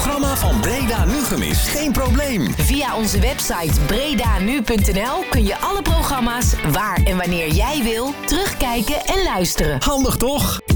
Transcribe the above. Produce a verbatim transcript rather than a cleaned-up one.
programma van Breda Nu gemist? Geen probleem. Via onze website bredanu punt n l kun je alle programma's waar en wanneer jij wil terugkijken en luisteren. Handig toch?